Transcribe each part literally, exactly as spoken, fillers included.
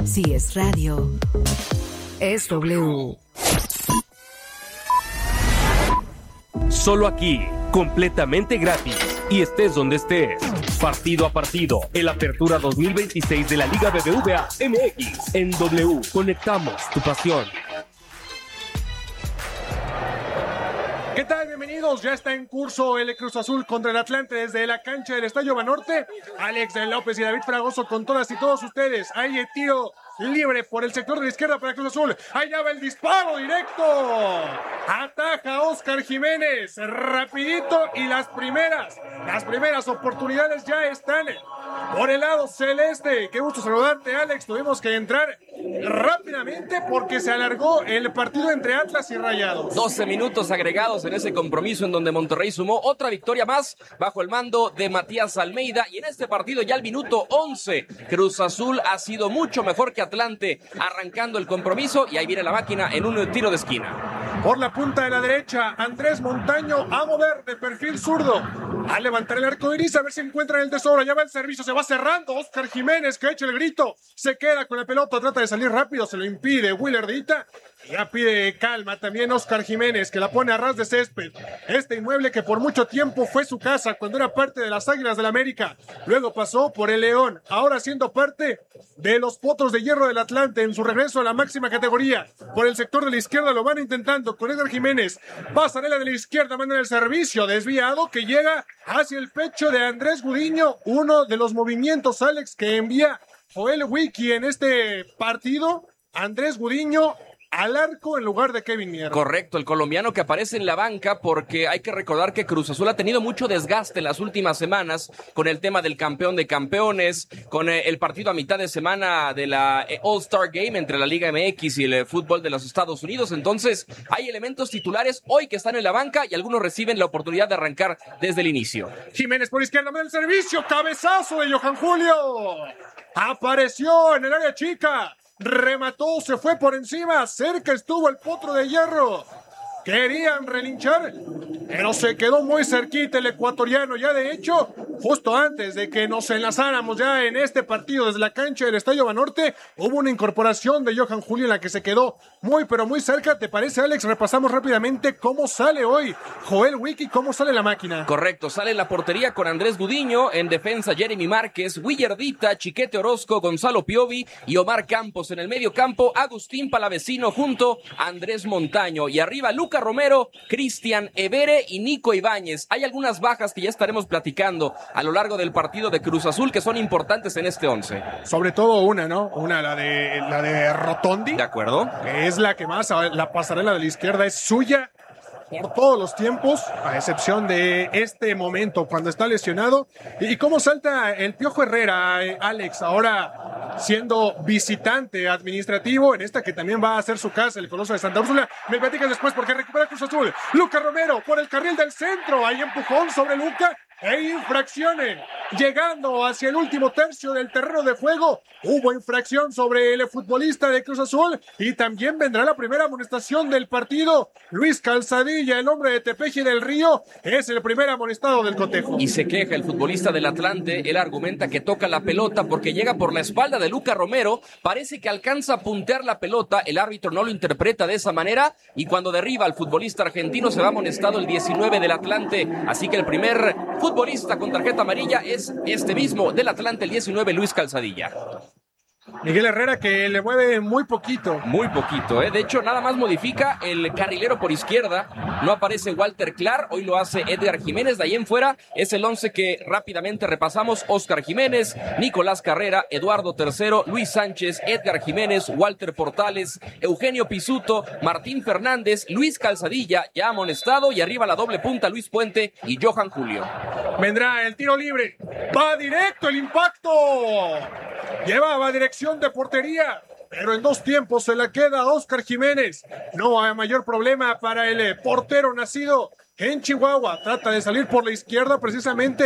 Si es radio, es W. Solo aquí, completamente gratis, y estés donde estés. Partido a partido, el Apertura dos mil veintiséis de la Liga B B V A M X. En W, conectamos tu pasión. ¿Qué tal? Bienvenidos. Ya está en curso el Cruz Azul contra el Atlante desde la cancha del Estadio Banorte. Alex López y David Fragoso con todas y todos ustedes. Hay el tiro libre por el sector de la izquierda para Cruz Azul. Allá va el disparo directo. Ataja Óscar Jiménez. Rapidito y las primeras, las primeras oportunidades ya están por el lado celeste. Qué gusto saludarte, Alex. Tuvimos que entrar rápidamente porque se alargó el partido entre Atlas y Rayados. doce minutos agregados en ese compromiso en donde Monterrey sumó otra victoria más bajo el mando de Matías Almeida, y en este partido ya al minuto once Cruz Azul ha sido mucho mejor que Atlante arrancando el compromiso, y ahí viene la máquina en un tiro de esquina. Por la punta de la derecha, Andrés Montaño a mover de perfil zurdo, a levantar el arco iris a ver si encuentran el tesoro. Ya va el servicio, se va cerrando. Óscar Jiménez, que echa el grito, se queda con la pelota, trata de salir rápido, se lo impide Willardita. Ya pide calma también Óscar Jiménez, que la pone a ras de césped. Este inmueble que por mucho tiempo fue su casa cuando era parte de las Águilas del América, luego pasó por el León, ahora siendo parte de los Potros de Hierro del Atlante en su regreso a la máxima categoría. Por el sector de la izquierda lo van intentando con Edgar Jiménez. Pasarela de la izquierda, manda el servicio desviado que llega hacia el pecho de Andrés Gudiño. Uno de los movimientos, Alex, que envía Joel Wiki en este partido. Andrés Gudiño al arco en lugar de Kevin Mier. Correcto, el colombiano que aparece en la banca, porque hay que recordar que Cruz Azul ha tenido mucho desgaste en las últimas semanas con el tema del campeón de campeones, con el partido a mitad de semana de la All-Star Game entre la Liga M X y el fútbol de los Estados Unidos. Entonces hay elementos titulares hoy que están en la banca y algunos reciben la oportunidad de arrancar desde el inicio. Jiménez por izquierda, manda el servicio, cabezazo de Johan Julio. Apareció en el área chica. Remató, se fue por encima, cerca estuvo el Potro de Hierro. Querían relinchar, pero se quedó muy cerquita el ecuatoriano. Ya de hecho, justo antes de que nos enlazáramos ya en este partido desde la cancha del Estadio Banorte, hubo una incorporación de Johan Julio en la que se quedó muy pero muy cerca. ¿Te parece, Alex? Repasamos rápidamente cómo sale hoy Joel Wiki, cómo sale la máquina. Correcto, sale en la portería con Andrés Gudiño, en defensa Jeremy Márquez, Willardita, Chiquete Orozco, Gonzalo Piovi y Omar Campos. En el medio campo, Agustín Palavecino junto a Andrés Montaño, y arriba Lucas Romero, Cristian Evere y Nico Ibáñez. Hay algunas bajas que ya estaremos platicando a lo largo del partido de Cruz Azul que son importantes en este once. Sobre todo una, ¿no? Una, la de la de Rotondi. De acuerdo. Que es la que más, la pasarela de la izquierda es suya por todos los tiempos, a excepción de este momento cuando está lesionado. ¿Y cómo salta el Piojo Herrera, Alex, ahora siendo visitante administrativo en esta que también va a ser su casa, el Coloso de Santa Úrsula? Me platicas después porque recupera Cruz Azul. Lucas Romero por el carril del centro, hay empujón sobre Luca e infracciones. Llegando hacia el último tercio del terreno de juego, hubo infracción sobre el futbolista de Cruz Azul y también vendrá la primera amonestación del partido. Luis Calzadilla, el hombre de Tepeji del Río, es el primer amonestado del cotejo. Y se queja el futbolista del Atlante. Él argumenta que toca la pelota porque llega por la espalda de Lucas Romero, parece que alcanza a puntear la pelota, el árbitro no lo interpreta de esa manera y cuando derriba al futbolista argentino se va amonestado el diecinueve del Atlante. Así que el primer futbolista con tarjeta amarilla es este mismo del Atlante, el diecinueve, Luis Calzadilla. Miguel Herrera, que le mueve muy poquito. Muy poquito, ¿eh? De hecho, nada más modifica el carrilero por izquierda. No aparece Walter Clark, hoy lo hace Edgar Jiménez. De ahí en fuera es el once que rápidamente repasamos. Óscar Jiménez, Nicolás Carrera, Eduardo Tercero, Luis Sánchez, Edgar Jiménez, Walter Portales, Eugenio Pisuto, Martín Fernández, Luis Calzadilla, ya amonestado, y arriba la doble punta Luis Puente y Johan Julio. Vendrá el tiro libre. Va directo el impacto. Llevaba dirección de portería, pero en dos tiempos se la queda Óscar Jiménez. No hay mayor problema para el portero nacido en Chihuahua. Trata de salir por la izquierda precisamente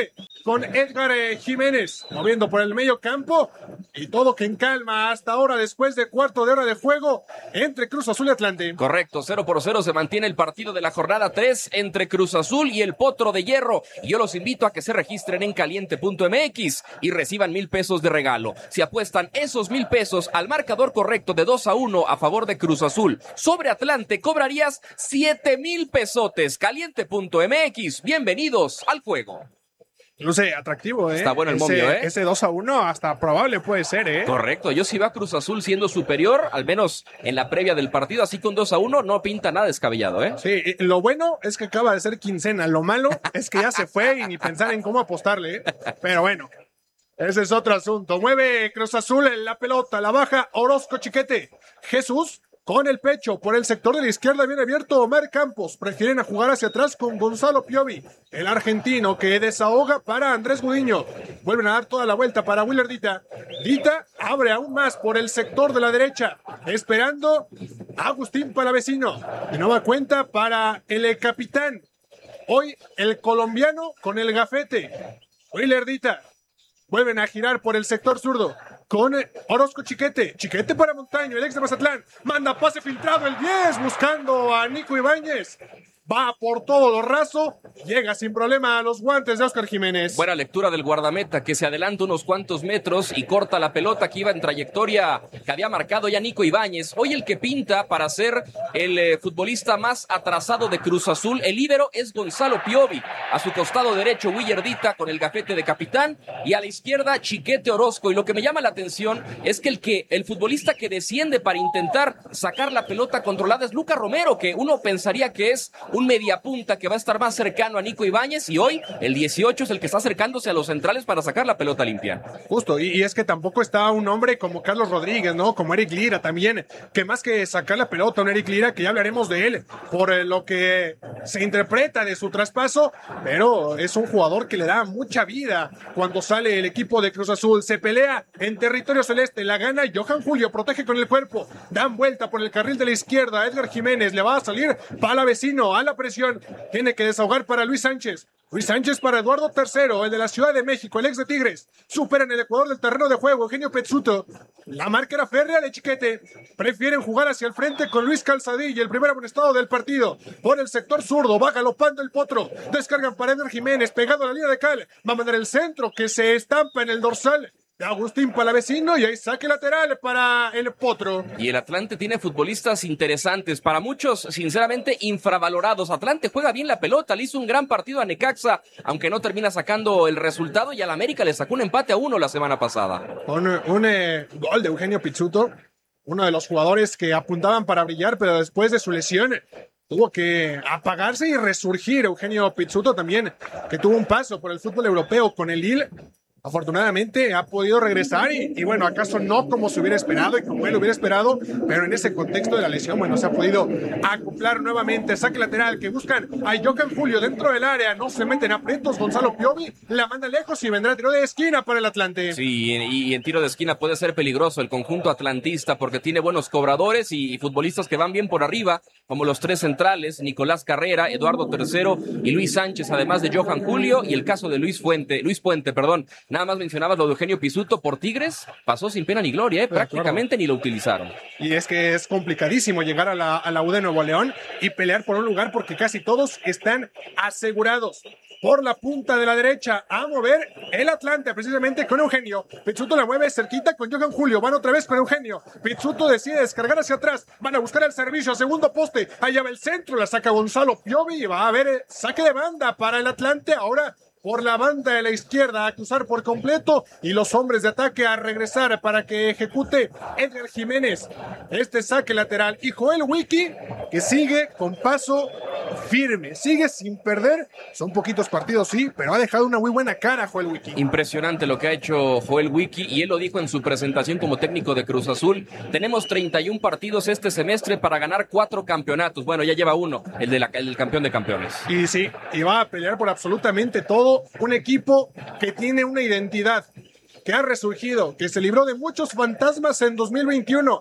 con Edgar eh, Jiménez, moviendo por el medio campo y todo que en calma hasta ahora después de cuarto de hora de juego entre Cruz Azul y Atlante. Correcto, cero por cero se mantiene el partido de la jornada tres entre Cruz Azul y el Potro de Hierro. Yo los invito a que se registren en caliente punto m x y reciban mil pesos de regalo. Si apuestan esos mil pesos al marcador correcto de dos a uno a favor de Cruz Azul sobre Atlante, cobrarías siete mil pesotes. caliente punto m x, bienvenidos al juego. Luce atractivo, ¿eh? Está bueno el ese, momio, ¿eh? Ese dos a uno hasta probable puede ser, ¿eh? Correcto, yo sí veo a Cruz Azul siendo superior, al menos en la previa del partido, así con dos a uno no pinta nada descabellado, ¿eh? Sí, lo bueno es que acaba de ser quincena, lo malo es que ya se fue y ni pensar en cómo apostarle, ¿eh? Pero bueno, ese es otro asunto. Mueve Cruz Azul en la pelota, la baja Orozco Chiquete. Jesús con el pecho, por el sector de la izquierda viene abierto Omar Campos. Prefieren a jugar hacia atrás con Gonzalo Piovi, el argentino que desahoga para Andrés Gudiño. Vuelven a dar toda la vuelta para Willer Dita. Dita abre aún más por el sector de la derecha, esperando a Agustín Palavecino. De nueva cuenta para el capitán. Hoy el colombiano con el gafete. Willer Dita. Vuelven a girar por el sector zurdo con Orozco Chiquete. Chiquete para Montaño, el ex de Mazatlán. Manda pase filtrado el diez buscando a Nico Ibáñez. Va por todo lo raso, llega sin problema a los guantes de Óscar Jiménez. Buena lectura del guardameta que se adelanta unos cuantos metros y corta la pelota que iba en trayectoria que había marcado ya Nico Ibáñez. Hoy el que pinta para ser el eh, futbolista más atrasado de Cruz Azul, el líbero, es Gonzalo Piovi. A su costado derecho, Willer Dita con el gafete de capitán y a la izquierda, Chiquete Orozco. Y lo que me llama la atención es que el, que, el futbolista que desciende para intentar sacar la pelota controlada es Lucas Romero, que uno pensaría que es un mediapunta que va a estar más cercano a Nico Ibáñez, y hoy el dieciocho es el que está acercándose a los centrales para sacar la pelota limpia. Justo, y, y es que tampoco está un hombre como Carlos Rodríguez, ¿no? Como Eric Lira también, que más que sacar la pelota, un Eric Lira, que ya hablaremos de él, por eh, lo que se interpreta de su traspaso, pero es un jugador que le da mucha vida cuando sale el equipo de Cruz Azul. Se pelea en territorio celeste, la gana Johan Julio, protege con el cuerpo, dan vuelta por el carril de la izquierda, Edgar Jiménez, le va a salir Palavecino, a la presión, tiene que desahogar para Luis Sánchez. Luis Sánchez para Eduardo Tercero, el de la Ciudad de México, el ex de Tigres. Supera en el Ecuador del terreno de juego Eugenio Pezzuto. La marca era férrea de Chiquete. Prefieren jugar hacia el frente con Luis Calzadilla, el primer amonestado del partido. Por el sector zurdo, va galopando el Potro. Descargan para Edgar Jiménez, pegado a la línea de cal. Va a mandar el centro que se estampa en el dorsal de Agustín Palavecino, y ahí saque lateral para el Potro. Y el Atlante tiene futbolistas interesantes, para muchos sinceramente infravalorados. Atlante juega bien la pelota, le hizo un gran partido a Necaxa, aunque no termina sacando el resultado, y al América le sacó un empate a uno la semana pasada. Un, un eh, gol de Eugenio Pizzuto, uno de los jugadores que apuntaban para brillar, pero después de su lesión tuvo que apagarse y resurgir. Eugenio Pizzuto también, que tuvo un paso por el fútbol europeo con el Lille. Afortunadamente ha podido regresar y, y bueno, acaso no como se hubiera esperado y como él hubiera esperado, pero en ese contexto de la lesión, bueno, se ha podido acoplar nuevamente. Saque lateral que buscan a Johan Julio dentro del área, no se meten aprietos. Gonzalo Piovi la manda lejos y vendrá tiro de esquina para el Atlante. Sí, y, y en tiro de esquina puede ser peligroso el conjunto atlantista porque tiene buenos cobradores y, y futbolistas que van bien por arriba, como los tres centrales, Nicolás Carrera, Eduardo Tercero y Luis Sánchez, además de Johan Julio, y el caso de Luis Fuente, Luis Puente, perdón. Nada más mencionabas lo de Eugenio Pizzuto por Tigres, pasó sin pena ni gloria, ¿eh? Prácticamente ni lo utilizaron. Y es que es complicadísimo llegar a la, a la U de Nuevo León y pelear por un lugar porque casi todos están asegurados. Por la punta de la derecha, a mover el Atlante, precisamente con Eugenio. Pizzuto la mueve cerquita con Johan Julio, van otra vez con Eugenio. Pizzuto decide descargar hacia atrás, van a buscar el servicio, segundo poste, allá va el centro, la saca Gonzalo Piovi y va a haber saque de banda para el Atlante, ahora por la banda de la izquierda, a cruzar por completo y los hombres de ataque a regresar para que ejecute Edgar Jiménez este saque lateral. Y Joel Wiki, que sigue con paso firme, sigue sin perder. Son poquitos partidos, sí, pero ha dejado una muy buena cara Joel Wiki. Impresionante lo que ha hecho Joel Wiki, y él lo dijo en su presentación como técnico de Cruz Azul. Tenemos treinta y un partidos este semestre para ganar cuatro campeonatos. Bueno, ya lleva uno, el, de la, el del campeón de campeones. Y sí, y va a pelear por absolutamente todo. Un equipo que tiene una identidad, que ha resurgido, que se libró de muchos fantasmas en dos mil veintiuno,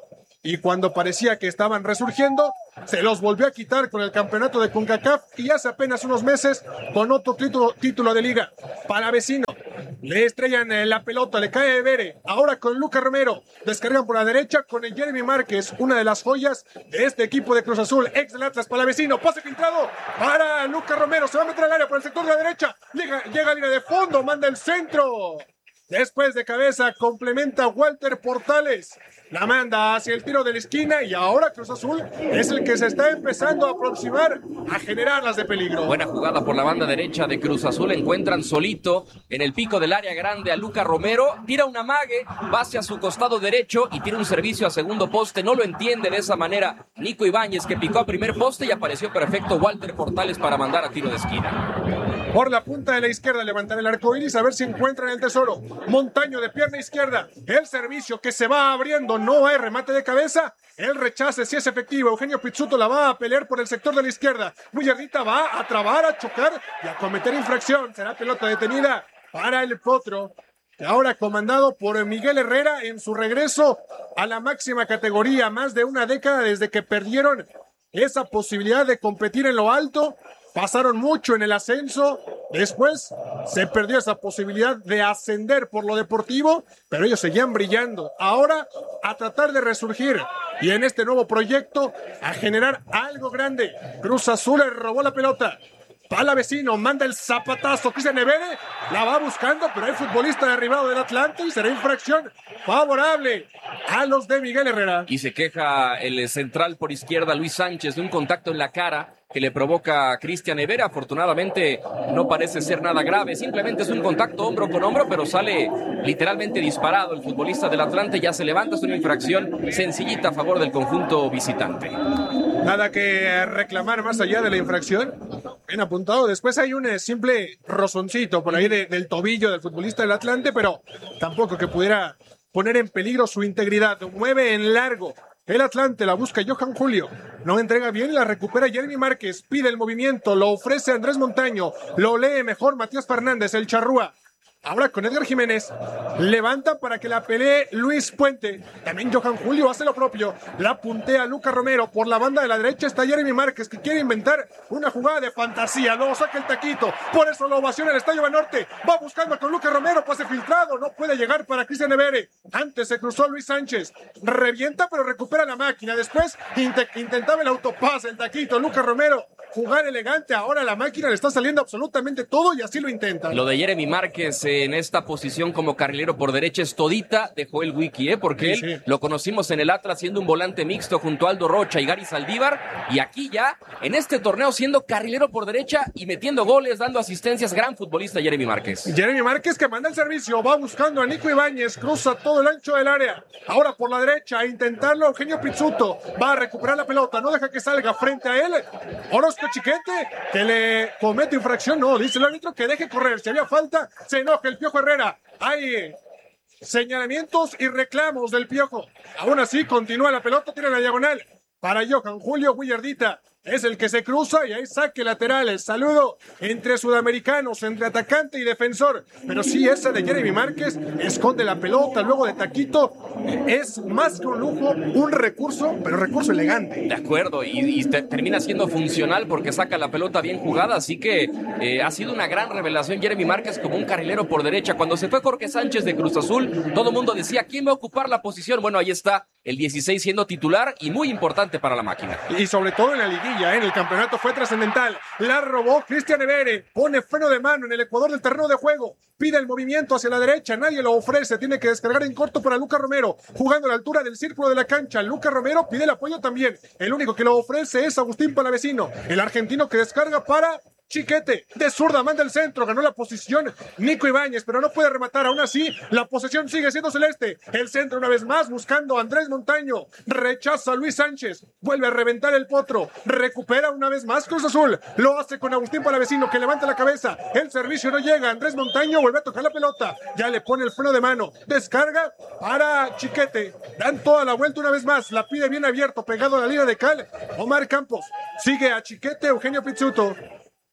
y cuando parecía que estaban resurgiendo, se los volvió a quitar con el campeonato de CONCACAF y hace apenas unos meses con otro título, título de liga. Palavecino, le estrellan la pelota, le cae Bere, ahora con Lucas Romero, descargan por la derecha con el Jeremy Márquez, una de las joyas de este equipo de Cruz Azul, ex del Atlas. Palavecino, pase filtrado para Lucas Romero, se va a meter al área por el sector de la derecha, llega, llega a línea de fondo, manda el centro. Después de cabeza complementa Walter Portales, la manda hacia el tiro de la esquina y ahora Cruz Azul es el que se está empezando a aproximar a generar las de peligro. Buena jugada por la banda derecha de Cruz Azul, encuentran solito en el pico del área grande a Lucas Romero, tira un amague, va hacia su costado derecho y tira un servicio a segundo poste, no lo entiende de esa manera Nico Ibáñez, que picó a primer poste y apareció perfecto Walter Portales para mandar a tiro de esquina. Por la punta de la izquierda levantar el arco iris a ver si encuentran el tesoro. Montaño de pierna izquierda, el servicio que se va abriendo, no hay remate de cabeza, el rechace sí es efectivo, Eugenio Pizzuto la va a pelear por el sector de la izquierda, Willardita va a trabar, a chocar y a cometer infracción, será pelota detenida para el Potro, que ahora comandado por Miguel Herrera en su regreso a la máxima categoría, más de una década desde que perdieron esa posibilidad de competir en lo alto. Pasaron mucho en el ascenso, después se perdió esa posibilidad de ascender por lo deportivo, pero ellos seguían brillando. Ahora a tratar de resurgir y en este nuevo proyecto a generar algo grande. Cruz Azul le robó la pelota. Palavecino manda el zapatazo, Cristian Evere la va buscando, pero hay futbolista derribado del Atlante y será infracción favorable a los de Miguel Herrera. Y se queja el central por izquierda, Luis Sánchez, de un contacto en la cara que le provoca a Cristian Evere. Afortunadamente no parece ser nada grave, simplemente es un contacto hombro con hombro, pero sale literalmente disparado el futbolista del Atlante, ya se levanta, es una infracción sencillita a favor del conjunto visitante. Nada que reclamar más allá de la infracción, bien apuntado. Después hay un simple rozoncito por ahí de, del tobillo del futbolista del Atlante, pero tampoco que pudiera poner en peligro su integridad. Mueve en largo el Atlante, la busca Johan Julio, no entrega bien, la recupera Jeremy Márquez, pide el movimiento, lo ofrece Andrés Montaño, lo lee mejor Matías Fernández, el charrúa. Ahora con Edgar Jiménez, levanta para que la pelee Luis Puente. También Johan Julio hace lo propio. La puntea Lucas Romero. Por la banda de la derecha está Jeremy Márquez, que quiere inventar una jugada de fantasía. Luego saca el taquito. Por eso lo ovaciona el Estadio Banorte. Va buscando con Lucas Romero. Pase filtrado. No puede llegar para Cristian Evere. Antes se cruzó Luis Sánchez. Revienta, pero recupera la máquina. Después int- intentaba el autopase, el taquito. Lucas Romero. Jugar elegante. Ahora la máquina le está saliendo absolutamente todo y así lo intenta. Lo de Jeremy Márquez en esta posición como carrilero por derecha es todita de Joel Wiki, ¿eh? Porque sí, él sí. lo conocimos en el Atlas siendo un volante mixto junto a Aldo Rocha y Gary Saldívar, y aquí ya en este torneo siendo carrilero por derecha y metiendo goles, dando asistencias, gran futbolista Jeremy Márquez. Jeremy Márquez que manda el servicio, va buscando a Nico Ibáñez, cruza todo el ancho del área, ahora por la derecha a intentarlo Eugenio Pizzuto, va a recuperar la pelota, no deja que salga frente a él Orozco Chiquete, que le comete infracción, no, dice el árbitro que deje correr, si había falta, se enoja el Piojo Herrera, hay señalamientos y reclamos del Piojo, aún así continúa la pelota, tira la diagonal para Johan Julio Willardita. Es el que se cruza y hay saque lateral. El saludo entre sudamericanos, entre atacante y defensor. Pero sí, esa de Jeremy Márquez esconde la pelota luego de taquito. Es más que un lujo, un recurso, pero recurso elegante. De acuerdo, y, y te, termina siendo funcional porque saca la pelota bien jugada. Así que eh, ha sido una gran revelación Jeremy Márquez como un carrilero por derecha. Cuando se fue Jorge Sánchez de Cruz Azul, todo el mundo decía, ¿quién va a ocupar la posición? Bueno, ahí está el dieciséis siendo titular y muy importante para la máquina. Y sobre todo en la liguilla. En el campeonato fue trascendental. La robó Cristian Evere. Pone freno de mano en el ecuador del terreno de juego. Pide el movimiento hacia la derecha. Nadie lo ofrece. Tiene que descargar en corto para Lucas Romero. Jugando a la altura del círculo de la cancha. Lucas Romero pide el apoyo también. El único que lo ofrece es Agustín Palavecino. El argentino que descarga para Chiquete, de zurda, manda el centro, ganó la posición Nico Ibáñez, pero no puede rematar, aún así, la posesión sigue siendo celeste, el centro una vez más, buscando a Andrés Montaño, rechaza a Luis Sánchez, vuelve a reventar el potro, recupera una vez más Cruz Azul, lo hace con Agustín Palavecino, que levanta la cabeza, el servicio no llega, Andrés Montaño vuelve a tocar la pelota, ya le pone el freno de mano, descarga para Chiquete, dan toda la vuelta una vez más, la pide bien abierto, pegado a la línea de cal, Omar Campos, sigue a Chiquete, Eugenio Pizzuto,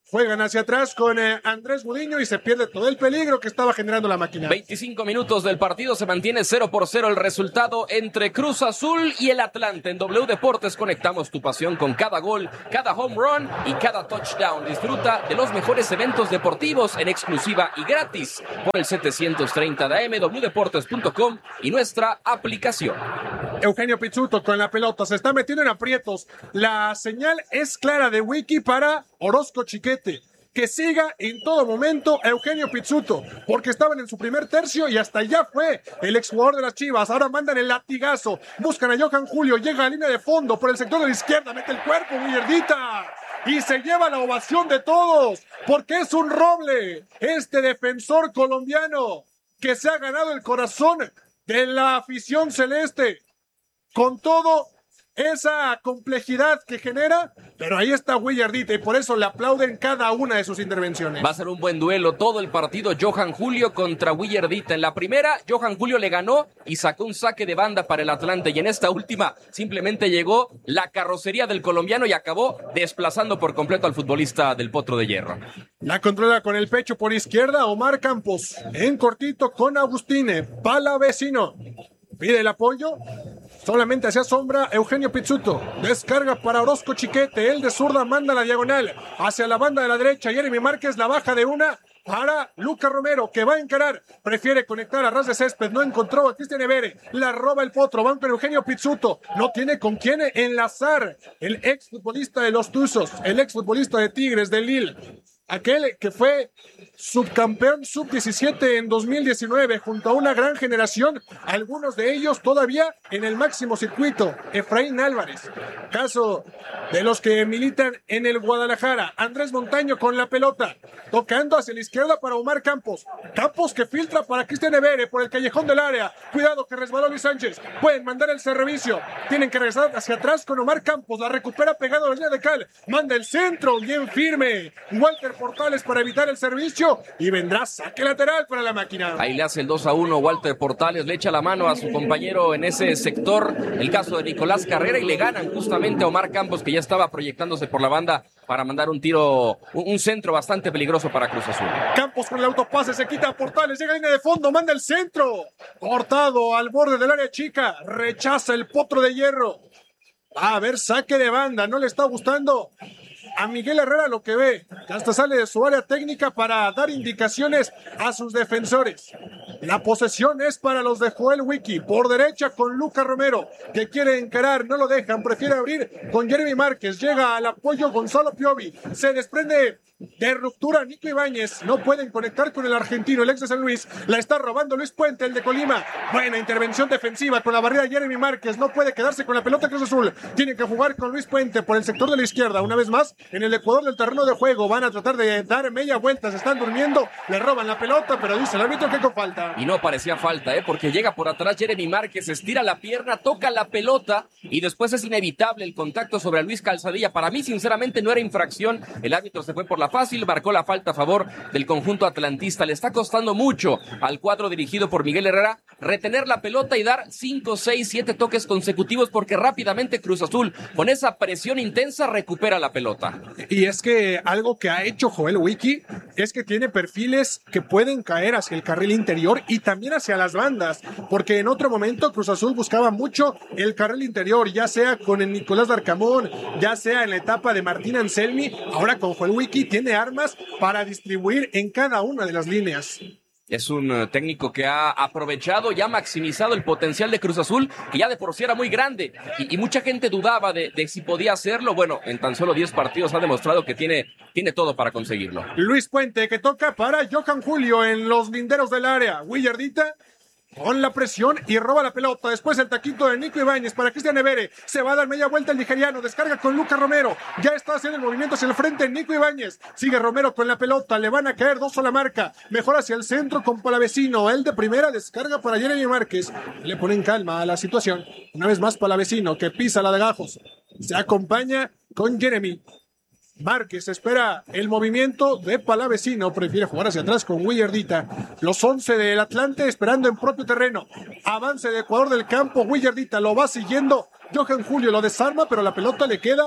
Juegan hacia atrás con eh, Andrés Gudiño y se pierde todo el peligro que estaba generando la máquina. veinticinco minutos del partido, se mantiene cero por cero el resultado entre Cruz Azul y el Atlante. En W Deportes conectamos tu pasión con cada gol, cada home run y cada touchdown. Disfruta de los mejores eventos deportivos en exclusiva y gratis por el setecientos treinta de A M, w deportes punto com y nuestra aplicación. Eugenio Pizzuto con la pelota, se está metiendo en aprietos. La señal es clara de Wiki para Orozco Chiquete. Que siga en todo momento Eugenio Pizzuto, porque estaban en su primer tercio y hasta allá fue el exjugador de las Chivas. Ahora mandan el latigazo, buscan a Johan Julio, llega a la línea de fondo por el sector de la izquierda, mete el cuerpo, Willardita, y se lleva la ovación de todos, porque es un roble, este defensor colombiano, que se ha ganado el corazón de la afición celeste, con todo esa complejidad que genera, pero ahí está Willardita y por eso le aplauden cada una de sus intervenciones. Va a ser un buen duelo todo el partido, Johan Julio contra Willardita. En la primera, Johan Julio le ganó y sacó un saque de banda para el Atlante, y en esta última simplemente llegó la carrocería del colombiano y acabó desplazando por completo al futbolista del Potro de Hierro. La controla con el pecho por izquierda Omar Campos, en cortito con Agustine, Palavecino, pide el apoyo. Solamente hacia sombra Eugenio Pizzuto. Descarga para Orozco Chiquete. El de zurda manda la diagonal hacia la banda de la derecha. Jeremy Márquez la baja de una para Lucas Romero, que va a encarar. Prefiere conectar a ras de césped. No encontró a Cristian Evere. La roba el Potro. Van con Eugenio Pizzuto. No tiene con quién enlazar. El exfutbolista de los Tuzos. El exfutbolista de Tigres, de Lille. Aquel que fue subcampeón sub diecisiete en dos mil diecinueve junto a una gran generación, algunos de ellos todavía en el máximo circuito. Efraín Álvarez, caso de los que militan en el Guadalajara. Andrés Montaño con la pelota, tocando hacia la izquierda para Omar Campos. Campos que filtra para Cristian Evere por el callejón del área. Cuidado que resbaló Luis Sánchez. Pueden mandar el servicio. Tienen que regresar hacia atrás con Omar Campos. La recupera pegado a la línea de cal. Manda el centro, bien firme. Walter Portales para evitar el servicio y vendrá saque lateral para la máquina. Ahí le hace el dos a uno Walter Portales, le echa la mano a su compañero en ese sector, el caso de Nicolás Carrera, y le ganan justamente a Omar Campos, que ya estaba proyectándose por la banda para mandar un tiro, un, un centro bastante peligroso para Cruz Azul. Campos con el autopase, se quita a Portales, llega a línea de fondo, manda el centro, cortado al borde del área chica, rechaza el Potro de Hierro. A ver, saque de banda, no le está gustando a Miguel Herrera lo que ve, que hasta sale de su área técnica para dar indicaciones a sus defensores. La posesión es para los de Joel Wiki, por derecha con Lucas Romero, que quiere encarar, no lo dejan, prefiere abrir con Jeremy Márquez, llega al apoyo Gonzalo Piovi, se desprende de ruptura Nico Ibáñez, no pueden conectar con el argentino, el ex de San Luis, la está robando Luis Puente, el de Colima. Buena intervención defensiva con la barrida Jeremy Márquez, no puede quedarse con la pelota Cruz Azul, tiene que jugar con Luis Puente por el sector de la izquierda, una vez más en el ecuador del terreno de juego, van a tratar de dar media vuelta, se están durmiendo, le roban la pelota, pero dice el árbitro que con falta. Y no parecía falta, ¿eh? Porque llega por atrás Jeremy Márquez, estira la pierna, toca la pelota y después es inevitable el contacto sobre Luis Calzadilla. Para mí, sinceramente, no era infracción, el árbitro se fue por la fácil, marcó la falta a favor del conjunto atlantista. Le está costando mucho al cuadro dirigido por Miguel Herrera retener la pelota y dar cinco, seis, siete toques consecutivos, porque rápidamente Cruz Azul, con esa presión intensa, recupera la pelota. Y es que algo que ha hecho Joel Wiki es que tiene perfiles que pueden caer hacia el carril interior y también hacia las bandas, porque en otro momento Cruz Azul buscaba mucho el carril interior, ya sea con el Nicolás Darcamón, ya sea en la etapa de Martín Anselmi. Ahora con Joel Wiki tiene armas para distribuir en cada una de las líneas. Es un uh, técnico que ha aprovechado y ha maximizado el potencial de Cruz Azul, que ya de por sí era muy grande, y, y mucha gente dudaba de, de si podía hacerlo. Bueno, en tan solo diez partidos ha demostrado que tiene, tiene todo para conseguirlo. Luis Puente, que toca para Johan Julio en los linderos del área. Willardita con la presión y roba la pelota. Después el taquito de Nico Ibáñez para Cristian Evere. Se va a dar media vuelta el nigeriano. Descarga con Lucas Romero. Ya está haciendo el movimiento hacia el frente Nico Ibáñez. Sigue Romero con la pelota. Le van a caer dos a la marca. Mejor hacia el centro con Palavecino. El de primera descarga para Jeremy Márquez. Le ponen calma a la situación. Una vez más Palavecino, que pisa la de Gajos. Se acompaña con Jeremy Márquez, espera el movimiento de Palavecino, prefiere jugar hacia atrás con Willardita. Los once del Atlante esperando en propio terreno. Avance de Ecuador del campo, Willardita lo va siguiendo. Johan Julio lo desarma, pero la pelota le queda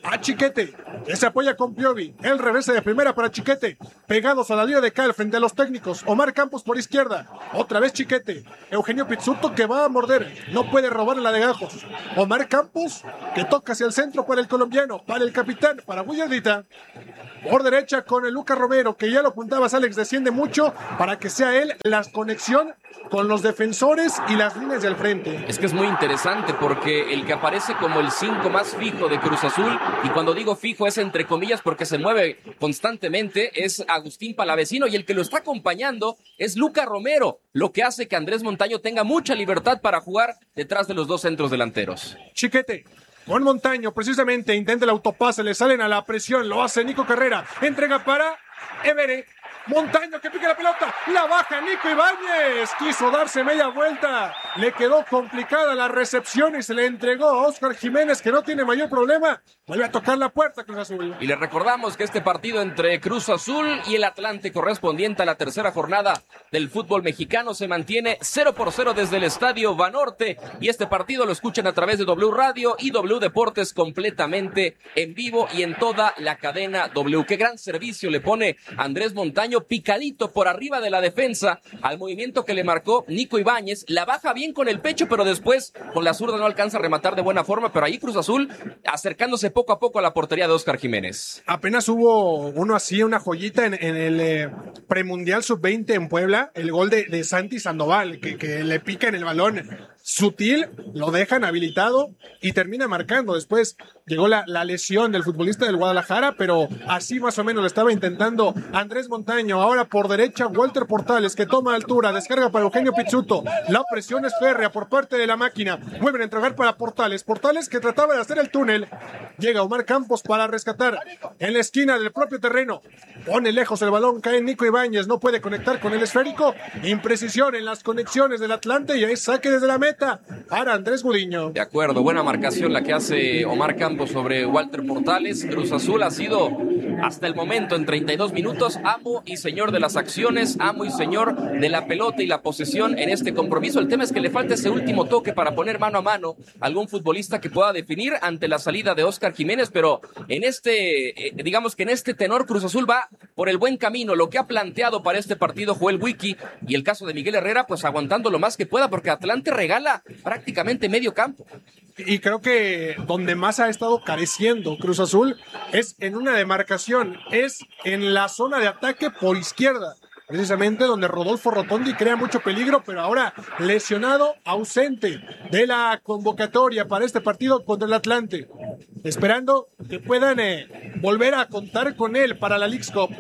a Chiquete, que se apoya con Piovi. El regresa de primera para Chiquete, pegados a la línea de cal frente a los técnicos. Omar Campos por izquierda, otra vez Chiquete. Eugenio Pizzuto que va a morder, no puede robar en la de Gajos. Omar Campos que toca hacia el centro para el colombiano, para el capitán, para Willardita. Por derecha con el Lucas Romero, que ya lo apuntabas, Alex, desciende mucho para que sea él la conexión con los defensores y las líneas del frente. Es que es muy interesante porque el que aparece como el cinco más fijo de Cruz Azul, y cuando digo fijo es entre comillas porque se mueve constantemente, es Agustín Palavecino, y el que lo está acompañando es Lucas Romero, lo que hace que Andrés Montaño tenga mucha libertad para jugar detrás de los dos centros delanteros. Chiquete con Montaño, precisamente, intenta el autopase, le salen a la presión, lo hace Nico Carrera, entrega para Evere. Montaño que pica la pelota, la baja Nico Ibáñez, quiso darse media vuelta, le quedó complicada la recepción y se le entregó a Óscar Jiménez, que no tiene mayor problema, vuelve a tocar la puerta Cruz Azul. Y le recordamos que este partido entre Cruz Azul y el Atlante, correspondiente a la tercera jornada del fútbol mexicano, se mantiene cero por cero desde el Estadio Banorte, y este partido lo escuchan a través de W Radio y W Deportes completamente en vivo y en toda la cadena W. Qué gran servicio le pone Andrés Montaño, picadito por arriba de la defensa al movimiento que le marcó Nico Ibáñez, la baja bien con el pecho, pero después con la zurda no alcanza a rematar de buena forma, pero ahí Cruz Azul acercándose poco a poco a la portería de Óscar Jiménez. Apenas hubo uno así, una joyita en, en el eh, premundial sub veinte en Puebla, el gol de, de Santi Sandoval, que, que le pica en el balón sutil, lo dejan habilitado y termina marcando. Después llegó la, la lesión del futbolista del Guadalajara, pero así más o menos lo estaba intentando Andrés Montaño. Ahora por derecha Walter Portales, que toma altura, descarga para Eugenio Pizzuto, la presión es férrea por parte de la máquina, vuelven a entregar para Portales, Portales que trataba de hacer el túnel, llega Omar Campos para rescatar en la esquina del propio terreno, pone lejos el balón, cae Nico Ibáñez, no puede conectar con el esférico, imprecisión en las conexiones del Atlante y ahí saque desde la meta para Andrés Gudiño. De acuerdo, buena marcación la que hace Omar Campos sobre Walter Portales. Cruz Azul ha sido hasta el momento en treinta y dos minutos amo y señor de las acciones, amo y señor de la pelota y la posesión en este compromiso. El tema es que le falta ese último toque para poner mano a mano a algún futbolista que pueda definir ante la salida de Óscar Jiménez, pero en este, eh, digamos que en este tenor Cruz Azul va por el buen camino. Lo que ha planteado para este partido Joel Wiki y el caso de Miguel Herrera, pues aguantando lo más que pueda, porque Atlante regala prácticamente medio campo. Y creo que donde más ha estado careciendo Cruz Azul es en una demarcación, es en la zona de ataque por izquierda, precisamente donde Rodolfo Rotondi crea mucho peligro, pero ahora lesionado, ausente de la convocatoria para este partido contra el Atlante, esperando que puedan eh, volver a contar con él para la Leagues Cup.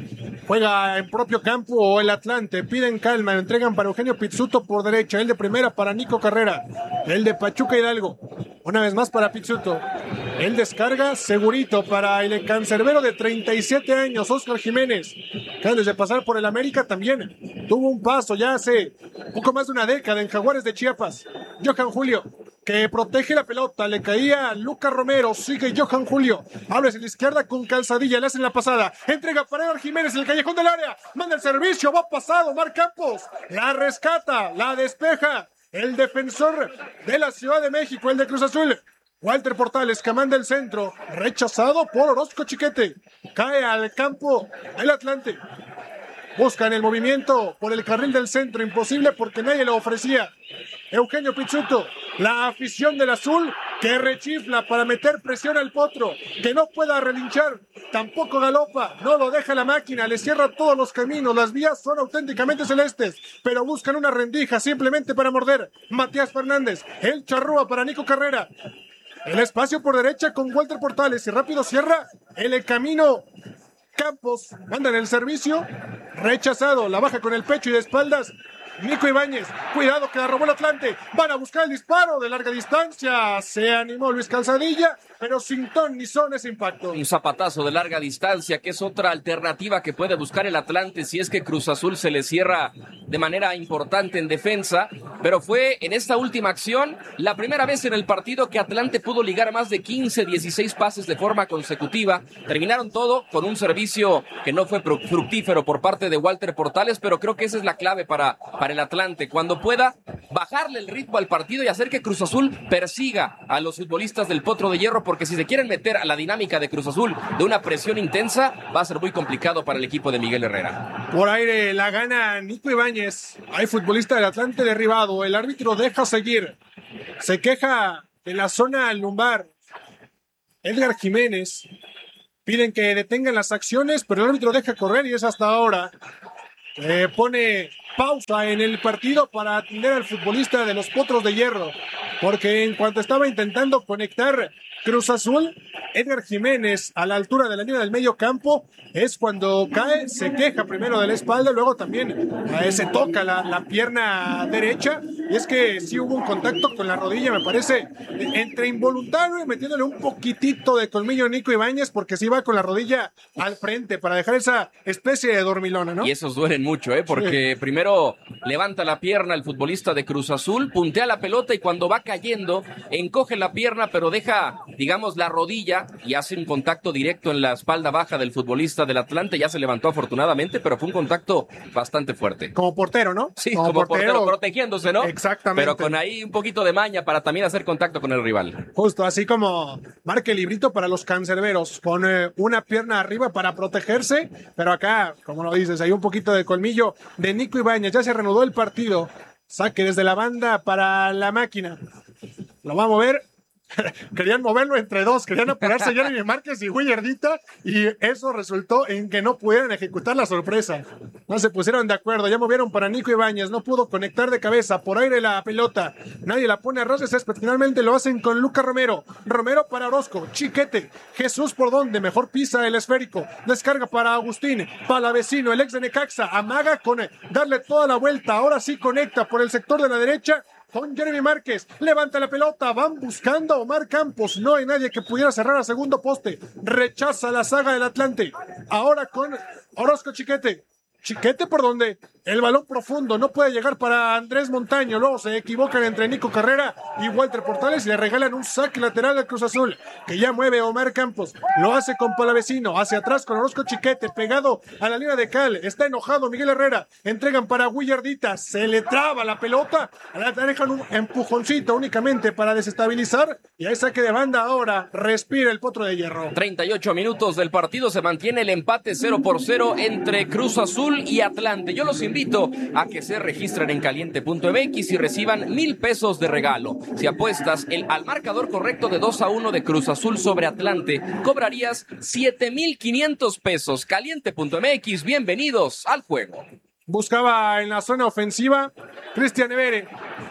Juega en propio campo o el Atlante, piden calma, lo entregan para Eugenio Pizzuto por derecha, el de primera para Nico Carrera, el de Pachuca Hidalgo, una vez más para Pizzuto, el descarga segurito para el cancerbero de treinta y siete años, Óscar Jiménez, que antes de pasar por el América también tuvo un paso ya hace poco más de una década en Jaguares de Chiapas. Johan Julio, que protege la pelota, le caía a Lucas Romero, sigue Johan Julio, abre hacia la izquierda con Calzadilla, le hacen la pasada, entrega para Edgar Jiménez, el callejón del área, manda el servicio, va pasado, Omar Campos, la rescata, la despeja, el defensor de la Ciudad de México, el de Cruz Azul, Walter Portales, que manda el centro, rechazado por Orozco Chiquete, cae al campo el Atlante, buscan el movimiento por el carril del centro, imposible porque nadie lo ofrecía. Eugenio Pizzuto, la afición del azul que rechifla para meter presión al potro, que no pueda relinchar, tampoco galopa, no lo deja la máquina, le cierra todos los caminos, las vías son auténticamente celestes, pero buscan una rendija simplemente para morder. Matías Fernández, el charrúa para Nico Carrera, el espacio por derecha con Walter Portales y rápido cierra el camino. Campos, mandan el servicio, rechazado, la baja con el pecho y de espaldas, Nico Ibáñez, cuidado que la robó el Atlante, van a buscar el disparo de larga distancia, se animó Luis Calzadilla, pero sin ton ni son ese impacto. Un zapatazo de larga distancia, que es otra alternativa que puede buscar el Atlante si es que Cruz Azul se le cierra de manera importante en defensa, pero fue en esta última acción la primera vez en el partido que Atlante pudo ligar más de quince, dieciséis pases de forma consecutiva, terminaron todo con un servicio que no fue fructífero por parte de Walter Portales, pero creo que esa es la clave para, para para el Atlante. Cuando pueda bajarle el ritmo al partido y hacer que Cruz Azul persiga a los futbolistas del Potro de Hierro, porque si se quieren meter a la dinámica de Cruz Azul de una presión intensa, va a ser muy complicado para el equipo de Miguel Herrera. Por aire la gana Nico Ibáñez. Hay futbolista del Atlante derribado. El árbitro deja seguir. Se queja en la zona lumbar Edgar Jiménez. Piden que detengan las acciones, pero el árbitro deja correr y es hasta ahora. Eh, pone pausa en el partido para atender al futbolista de los Potros de Hierro, porque en cuanto estaba intentando conectar Cruz Azul, Edgar Jiménez a la altura de la línea del medio campo, es cuando cae, se queja primero de la espalda, luego también eh, se toca la, la pierna derecha, y es que sí hubo un contacto con la rodilla, me parece, entre involuntario y metiéndole un poquitito de colmillo a Nico Ibáñez, porque sí va con la rodilla al frente para dejar esa especie de dormilona, ¿no? Y esos duelen mucho, ¿eh? Porque sí. Primero levanta la pierna el futbolista de Cruz Azul, puntea la pelota y cuando va cayendo, encoge la pierna, pero deja, digamos, la rodilla y hace un contacto directo en la espalda baja del futbolista del Atlante. Ya se levantó afortunadamente, pero fue un contacto bastante fuerte. Como portero, ¿no? Sí, como, como portero. portero, protegiéndose, ¿no? Exactamente. Pero con ahí un poquito de maña para también hacer contacto con el rival. Justo, así como marca el librito para los cancerberos, con eh, una pierna arriba para protegerse, pero acá, como lo dices, hay un poquito de colmillo de Nico Ibáñez. Ya se reanudó el partido. Saque desde la banda para la máquina. Lo va a mover. Querían moverlo entre dos, querían apurarse Jeremy Márquez y Willardita, y eso resultó en que no pudieran ejecutar la sorpresa. No se pusieron de acuerdo, ya movieron para Nico Ibáñez, no pudo conectar de cabeza, por aire la pelota, nadie la pone a ras de césped, finalmente lo hacen con Lucas Romero, Romero para Orozco, Chiquete, Jesús por donde, mejor pisa el esférico, descarga para Agustín, Palavecino, el ex de Necaxa, amaga con darle toda la vuelta, ahora sí conecta por el sector de la derecha, con Jeremy Márquez, levanta la pelota, van buscando a Omar Campos, no hay nadie que pudiera cerrar a segundo poste, rechaza la saga del Atlante, ahora con Orozco Chiquete, Chiquete por donde, el balón profundo, no puede llegar para Andrés Montaño, luego se equivocan entre Nico Carrera y Walter Portales y le regalan un saque lateral al Cruz Azul, que ya mueve a Omar Campos, lo hace con Palavecino, hacia atrás con Orozco Chiquete, pegado a la línea de cal, está enojado Miguel Herrera, entregan para Willardita, se le traba la pelota, le dejan un empujoncito únicamente para desestabilizar, y hay saque de banda ahora, respira el Potro de Hierro. treinta y ocho minutos del partido, se mantiene el empate cero por cero entre Cruz Azul y Atlante. Yo los invito a que se registren en caliente punto m x y reciban mil pesos de regalo. Si apuestas el, al marcador correcto de dos a uno de Cruz Azul sobre Atlante, cobrarías siete mil quinientos pesos. caliente punto m x, bienvenidos al juego. Buscaba en la zona ofensiva Cristian Evere.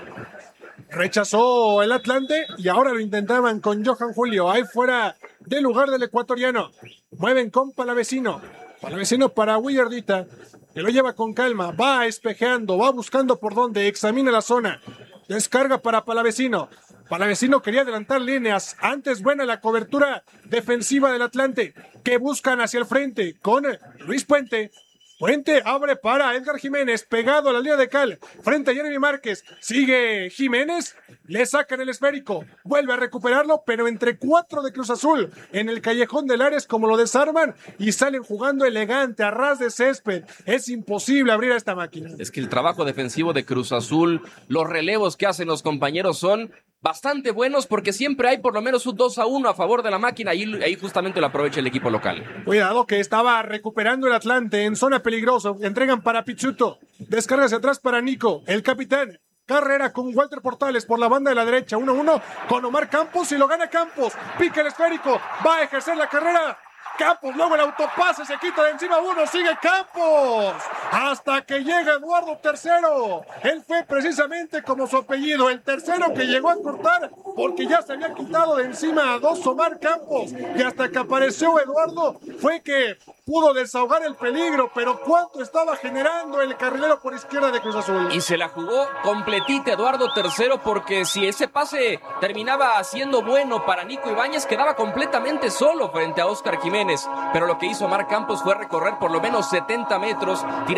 Rechazó el Atlante y ahora lo intentaban con Johan Julio. Ahí fuera del lugar del ecuatoriano. Mueven con Palavecino. Palavecino para Willardita, que lo lleva con calma, va espejeando, va buscando por dónde, examina la zona, descarga para Palavecino. Palavecino quería adelantar líneas, antes buena la cobertura defensiva del Atlante, que buscan hacia el frente con Luis Puente. Puente abre para Edgar Jiménez, pegado a la línea de cal, frente a Jeremy Márquez, sigue Jiménez, le sacan el esférico, vuelve a recuperarlo, pero entre cuatro de Cruz Azul, en el callejón del Ares, como lo desarman, y salen jugando elegante, a ras de césped, es imposible abrir a esta máquina. Es que el trabajo defensivo de Cruz Azul, los relevos que hacen los compañeros son bastante buenos, porque siempre hay por lo menos un dos a uno a favor de la máquina, y ahí justamente lo aprovecha el equipo local. Cuidado que estaba recuperando el Atlante en zona peligrosa, entregan para Pizzuto, descarga hacia atrás para Nico, el capitán, Carrera con Walter Portales por la banda de la derecha, uno a uno con Omar Campos y lo gana Campos, pica el esférico, va a ejercer la carrera, Campos, luego el autopase, se quita de encima uno, sigue Campos, hasta que llega Eduardo Tercero, él fue precisamente como su apellido, el tercero que llegó a cortar, porque ya se había quitado de encima a dos Omar Campos, y hasta que apareció Eduardo, fue que pudo desahogar el peligro, pero cuánto estaba generando el carrilero por izquierda de Cruz Azul. Y se la jugó completita Eduardo Tercero, porque si ese pase terminaba siendo bueno para Nico Ibáñez, quedaba completamente solo frente a Óscar Jiménez, pero lo que hizo Omar Campos fue recorrer por lo menos setenta metros, tirando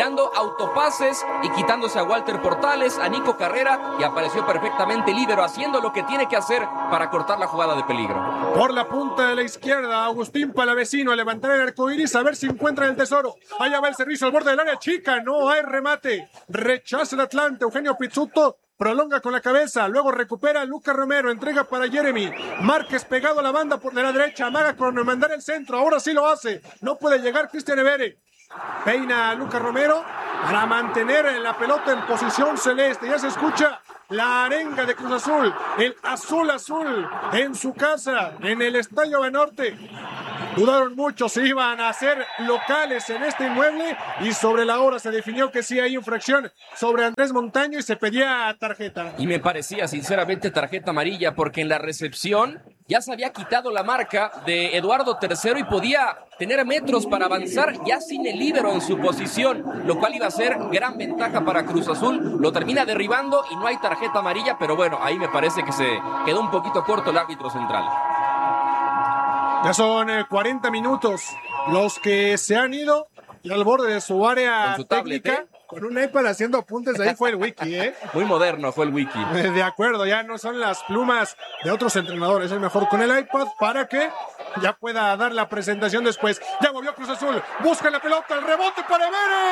aprovechando autopases y quitándose a Walter Portales, a Nico Carrera, y apareció perfectamente líbero, haciendo lo que tiene que hacer para cortar la jugada de peligro. Por la punta de la izquierda, Agustín Palavecino a levantar el arco iris a ver si encuentra el tesoro. Allá va el servicio al borde del área chica, no hay remate. Rechaza el Atlante, Eugenio Pizzuto prolonga con la cabeza, luego recupera a Lucas Romero, entrega para Jeremy Márquez pegado a la banda por de la derecha, amaga con mandar el centro, ahora sí lo hace, no puede llegar Cristian Evere, peina a Lucas Romero para mantener la pelota en posición celeste, ya se escucha la arenga de Cruz Azul, el azul azul en su casa, en el Estadio Banorte. Dudaron mucho si iban a ser locales en este inmueble y sobre la hora se definió que sí hay infracción sobre Andrés Montaño y se pedía tarjeta. Y me parecía sinceramente tarjeta amarilla porque en la recepción ya se había quitado la marca de Eduardo Tercero y podía tener metros para avanzar ya sin el líbero en su posición, lo cual iba a ser gran ventaja para Cruz Azul. Lo termina derribando y no hay tarjeta amarilla, pero bueno, ahí me parece que se quedó un poquito corto el árbitro central. Ya son eh, cuarenta minutos los que se han ido y al borde de su área con su técnica, tablet, ¿eh? Con un iPad haciendo apuntes, ahí fue el wiki, ¿eh? Muy moderno fue el wiki. De acuerdo, ya no son las plumas de otros entrenadores, es mejor con el iPad para que ya pueda dar la presentación después. Ya volvió Cruz Azul, busca la pelota, el rebote para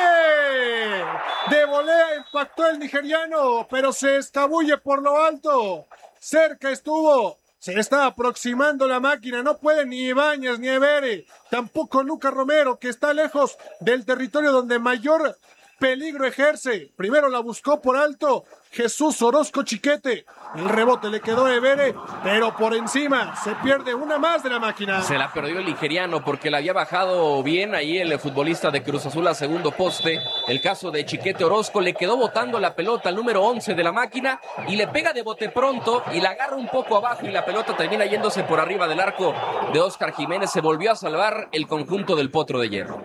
Evere. De volea impactó el nigeriano, pero se escabulle por lo alto. Cerca estuvo. Se está aproximando la máquina, no puede ni Ibáñez ni Evere, tampoco Lucas Romero, que está lejos del territorio donde mayor peligro ejerce. Primero la buscó por alto Jesús Orozco Chiquete. El rebote le quedó a Evere, pero por encima se pierde una más de la máquina. Se la perdió el nigeriano porque la había bajado bien ahí el futbolista de Cruz Azul a segundo poste. El caso de Chiquete Orozco, le quedó botando la pelota al número once de la máquina y le pega de bote pronto y la agarra un poco abajo y la pelota termina yéndose por arriba del arco de Óscar Jiménez. Se volvió a salvar el conjunto del Potro de Hierro.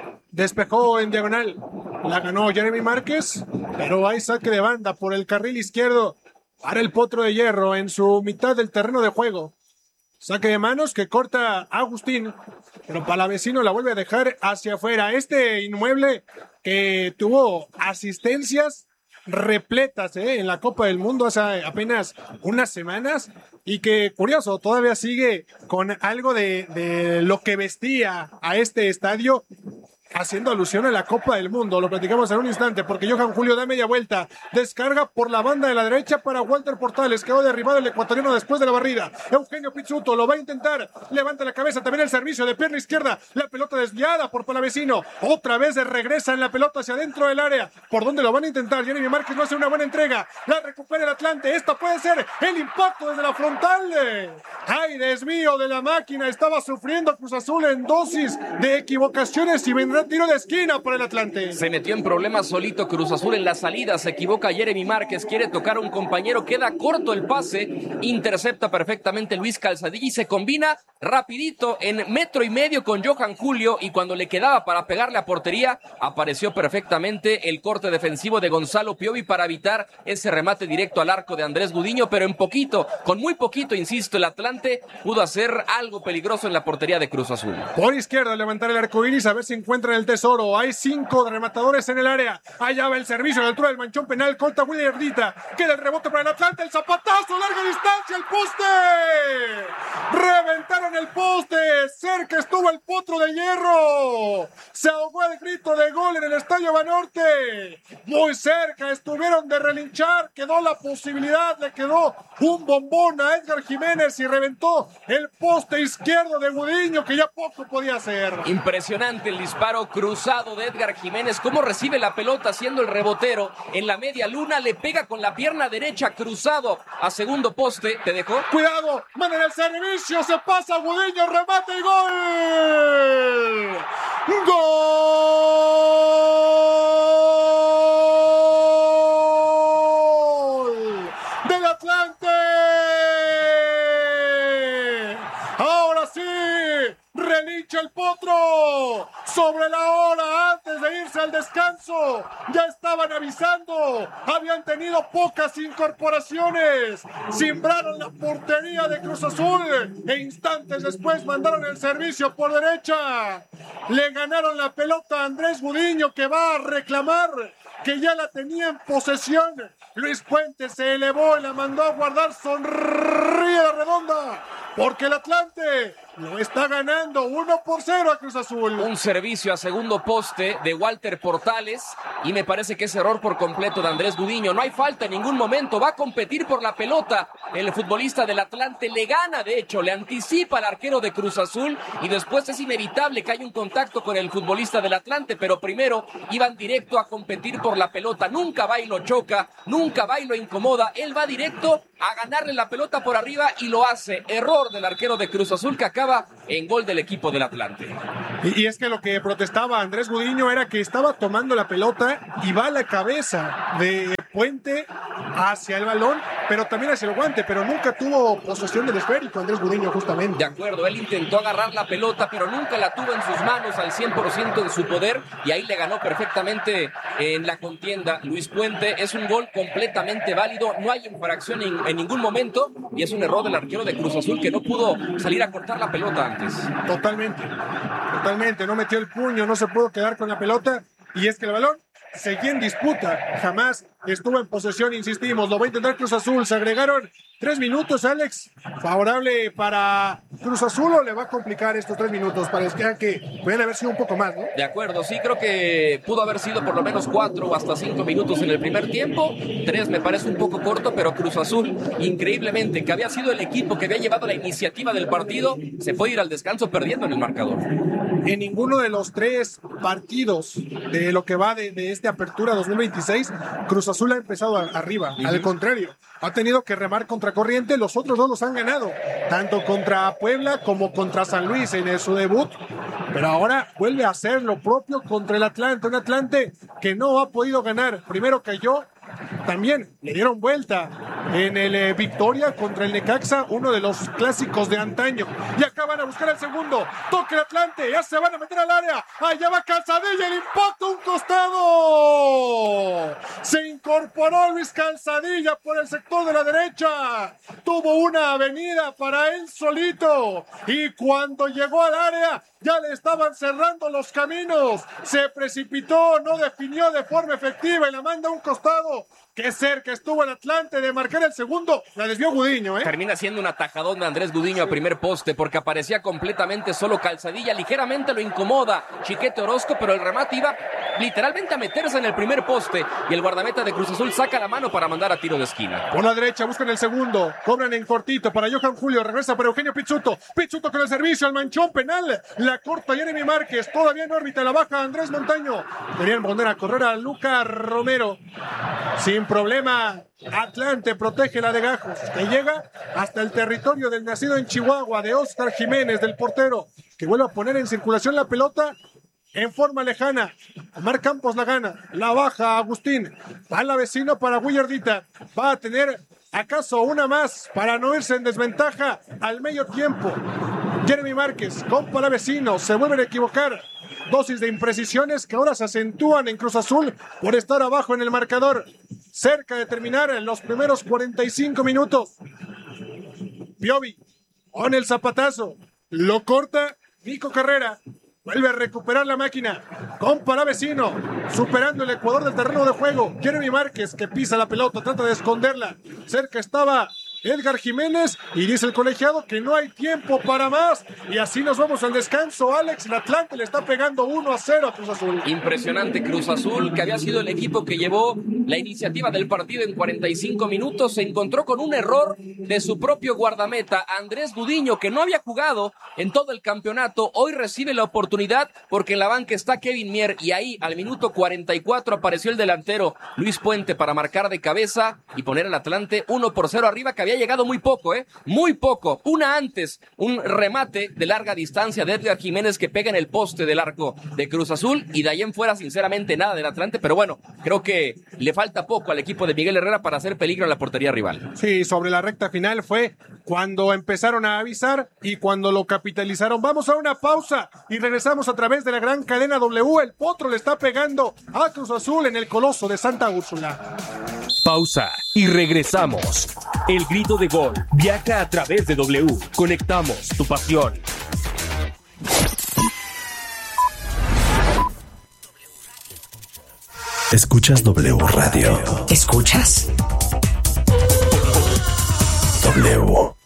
Despejó en diagonal, la ganó Jeremy Márquez, pero hay saque de banda por el carril izquierdo para el Potro de Hierro en su mitad del terreno de juego. Saque de manos que corta Agustín, pero Palavecino la vuelve a dejar hacia afuera. Este inmueble que tuvo asistencias repletas ¿eh? en la Copa del Mundo hace apenas unas semanas y que, curioso, todavía sigue con algo de, de lo que vestía a este estadio, haciendo alusión a la Copa del Mundo. Lo platicamos en un instante porque Johan Julio da media vuelta, descarga por la banda de la derecha para Walter Portales, quedó derribado el ecuatoriano después de la barrida. Eugenio Pizzuto lo va a intentar, levanta la cabeza, también el servicio de pierna izquierda, la pelota desviada por Palavecino, otra vez regresa en la pelota hacia adentro del área, por donde lo van a intentar. Jeremy Márquez no hace una buena entrega, la recupera el Atlante, esta puede ser el impacto desde la frontal. Hay desvío de la máquina, estaba sufriendo Cruz Azul en dosis de equivocaciones y vendrá tiro de esquina por el Atlante. Se metió en problemas solito Cruz Azul en la salida, se equivoca Jeremy Márquez, quiere tocar a un compañero, queda corto el pase, intercepta perfectamente Luis Calzadilla y se combina rapidito en metro y medio con Johan Julio, y cuando le quedaba para pegarle a portería, apareció perfectamente el corte defensivo de Gonzalo Piovi para evitar ese remate directo al arco de Andrés Gudiño, pero en poquito, con muy poquito, insisto, el Atlante pudo hacer algo peligroso en la portería de Cruz Azul. Por izquierda levantar el arco iris a ver si encuentra el tesoro. Hay cinco rematadores en el área. Allá va el servicio a la altura del manchón penal. Corta William Ardita. Queda el rebote para el Atlante. El zapatazo, larga distancia, el poste. Reventaron el poste. Cerca estuvo el Potro de Hierro. Se ahogó el grito de gol en el Estadio Banorte. Muy cerca estuvieron de relinchar. Quedó la posibilidad. Le quedó un bombón a Edgar Jiménez y reventó el poste izquierdo de Gudiño, que ya poco podía hacer. Impresionante el disparo cruzado de Edgar Jiménez, cómo recibe la pelota siendo el rebotero en la media luna, le pega con la pierna derecha cruzado a segundo poste. ¿Te dejó? Cuidado, mandan el servicio, se pasa Gudiño, remate y gol. Gol del Atlante. Ahora sí, relincha el Potro. sobre la hora antes de irse al descanso. Ya estaban avisando, habían tenido pocas incorporaciones, cimbraron la portería de Cruz Azul e instantes después mandaron el servicio por derecha. Le ganaron la pelota a Andrés Gudiño, que va a reclamar, que ya la tenía en posesión. Luis Puente se elevó y la mandó a guardar. Sonríe la redonda, porque el Atlante lo está ganando uno por cero a Cruz Azul. Un servicio a segundo poste de Walter Portales y me parece que es error por completo de Andrés Gudiño. No hay falta en ningún momento, va a competir por la pelota. El futbolista del Atlante le gana, de hecho, le anticipa al arquero de Cruz Azul y después es inevitable que haya un contacto con el futbolista del Atlante, pero primero iban directo a competir por la pelota. Nunca va y lo choca, nunca va y lo incomoda. Él va directo a ganarle la pelota por arriba y lo hace. Error del arquero de Cruz Azul, que acaba en gol del equipo del Atlante. Y, y es que lo que protestaba Andrés Gudiño era que estaba tomando la pelota y va la cabeza de Puente hacia el balón, pero también hacia el guante, pero nunca tuvo posesión del esférico Andrés Gudiño, justamente. De acuerdo, él intentó agarrar la pelota, pero nunca la tuvo en sus manos al cien por ciento de su poder, y ahí le ganó perfectamente en la contienda Luis Puente. Es un gol completamente válido, no hay infracción en, en ningún momento, y es un error del arquero de Cruz Azul, que no pudo salir a cortar la pelota antes. Totalmente, totalmente, no metió el puño, no se pudo quedar con la pelota, y es que el balón seguía en disputa, jamás estuvo en posesión, insistimos, lo va a intentar Cruz Azul. Se agregaron tres minutos, Alex, favorable para Cruz Azul, o le va a complicar estos tres minutos, parecía que pueden haber sido un poco más, ¿no? De acuerdo, sí, creo que pudo haber sido por lo menos cuatro o hasta cinco minutos en el primer tiempo, tres me parece un poco corto, pero Cruz Azul, increíblemente, que había sido el equipo que había llevado la iniciativa del partido, se fue a ir al descanso perdiendo en el marcador. En ninguno de los tres partidos de lo que va de, de esta apertura dos mil veintiséis, Cruz Azul ha empezado a, arriba. Uh-huh. Al contrario, ha tenido que remar contra corriente. Los otros dos los han ganado, tanto contra Puebla como contra San Luis en su debut. Pero ahora vuelve a hacer lo propio contra el Atlante. Un Atlante que no ha podido ganar. Primero cayó, también le dieron vuelta en el eh, Victoria contra el Necaxa, uno de los clásicos de antaño. Y acá van a buscar el segundo. Toque el Atlante, ya se van a meter al área. Allá va Calzadilla, el impacto, un costado. Se incorporó Luis Calzadilla por el sector de la derecha. Tuvo una avenida para él solito. Y cuando llegó al área, ya le estaban cerrando los caminos. Se precipitó, no definió de forma efectiva y la manda a un costado. Qué cerca estuvo el Atlante de marcar el segundo. La desvió Gudiño, ¿eh? Termina siendo un atajadón de Andrés Gudiño a primer poste, porque aparecía completamente solo Calzadilla. Ligeramente lo incomoda Chiquete Orozco, pero el remate iba literalmente a meterse en el primer poste. Y el guardameta de Cruz Azul saca la mano para mandar a tiro de esquina. Por la derecha buscan el segundo. Cobran en cortito para Johan Julio. Regresa para Eugenio Pizzuto. Pizzuto con el servicio al manchón penal. La corta Jeremy Márquez. Todavía en órbita. La baja Andrés Montaño. Querían poner a correr a Luca Romero. Sin problema, Atlante protege la de Gajos, que llega hasta el territorio del nacido en Chihuahua, de Óscar Jiménez, del portero, que vuelve a poner en circulación la pelota en forma lejana. Omar Campos la gana, la baja Agustín, va la vecino para Willardita, va a tener acaso una más para no irse en desventaja al medio tiempo. Jeremy Márquez, con Palavecino, se vuelven a equivocar. Dosis de imprecisiones que ahora se acentúan en Cruz Azul por estar abajo en el marcador. Cerca de terminar en los primeros cuarenta y cinco minutos. Piovi con el zapatazo. Lo corta Nico Carrera. Vuelve a recuperar la máquina. Con Palavecino, superando el ecuador del terreno de juego. Jeremy Márquez, que pisa la pelota, trata de esconderla. Cerca estaba Edgar Jiménez, y dice el colegiado que no hay tiempo para más, y así nos vamos al descanso. Alex, el Atlante le está pegando uno a cero a Cruz Azul. Impresionante Cruz Azul, que había sido el equipo que llevó la iniciativa del partido en cuarenta y cinco minutos, se encontró con un error de su propio guardameta, Andrés Gudiño, que no había jugado en todo el campeonato. Hoy recibe la oportunidad porque en la banca está Kevin Mier, y ahí al minuto cuarenta y cuatro apareció el delantero Luis Puente para marcar de cabeza y poner al Atlante uno por cero arriba, que había había llegado muy poco, ¿eh? Muy poco. Una antes, un remate de larga distancia de Edgar Jiménez que pega en el poste del arco de Cruz Azul, y de ahí en fuera, sinceramente, nada del Atlante, pero bueno, creo que le falta poco al equipo de Miguel Herrera para hacer peligro en la portería rival. Sí, sobre la recta final fue cuando empezaron a avisar y cuando lo capitalizaron. Vamos a una pausa y regresamos a través de la gran cadena W. El Potro le está pegando a Cruz Azul en el Coloso de Santa Úrsula. Pausa y regresamos. El grito de gol viaja a través de W. Conectamos tu pasión. Escuchas W Radio. ¿Escuchas? W.